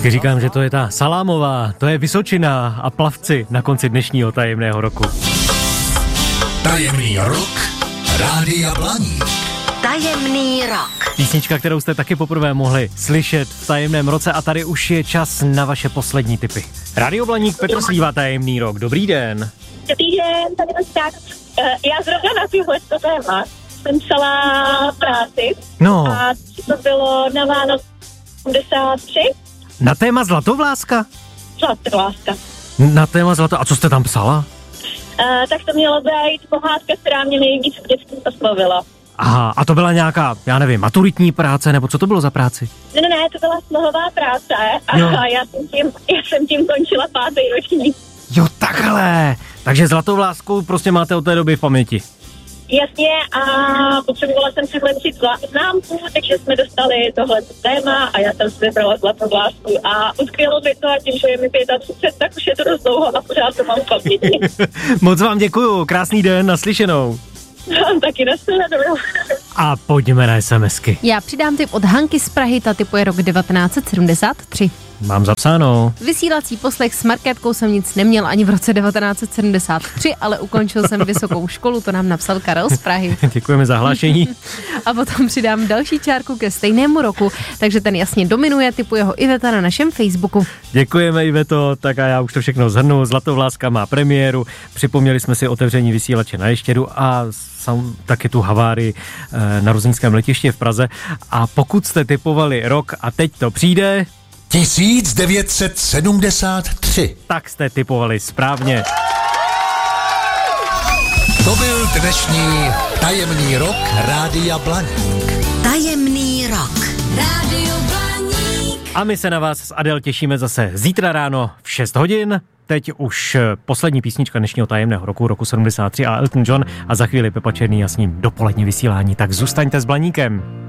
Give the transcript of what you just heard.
Vždycky říkám, že to je ta Salámová, to je Vysočina a Plavci na konci dnešního tajemného roku. Tajemný rok Rádia Blaník. Tajemný rok. Písnička, kterou jste taky poprvé mohli slyšet v tajemném roce a tady už je čas na vaše poslední tipy. Rádio Blaník, Petr Slíva, Tajemný rok. Dobrý den. Dobrý den, tady tak. Já zrovna na tyhle téma jsem psala práci. No. A to bylo na Vánoce 73. Na téma Zlatovláska? Zlatovláska. Na téma Zlato. A co jste tam psala? Tak to mělo být pohádka, která mě nejvíc v dětství oslovila. Aha, a to byla nějaká, já nevím, maturitní práce, nebo co to bylo za práci? Ne, to byla snohová práce a já jsem tím končila 5. ročník. Jo, takhle. Takže Zlatovlásku prostě máte od té doby v paměti. Jasně, a potřebovala jsem si zlepšit známku, takže jsme dostali tohle téma a já jsem si vybrala Zlatovlásku a utkvělo mi to a tím, že je mi 35, tak už je to dost dlouho a pořád to mám v paměti. Moc vám děkuju, krásný den, naslyšenou. Taky nashledanou. A pojďme na SMSky. Já přidám tip od Hanky z Prahy, ta tipuje rok 1973. Mám zapsáno. Vysílací poslech s Markétkou jsem nic neměl ani v roce 1973, ale ukončil jsem vysokou školu, to nám napsal Karel z Prahy. Děkujeme za hlášení. A potom přidám další čárku ke stejnému roku, takže ten jasně dominuje, tipuje ho Iveta na našem Facebooku. Děkujeme, Iveto, tak a já už to všechno shrnu. Zlatovláska má premiéru, připomněli jsme si otevření vysílače na Ještědu a taky tu havárii na Ruzyňském letišti v Praze. A pokud jste tipovali rok a teď to přijde... 1973. Tak jste tipovali správně. To byl dnešní tajemný rok Rádia Blaník. Tajemný rok. Rádio Blaník. A my se na vás s Adel těšíme zase zítra ráno v 6 hodin. Teď už poslední písnička dnešního tajemného roku 73 a Elton John a za chvíli Pepa Černý a s ním dopolední vysílání. Tak zůstaňte s Blaníkem.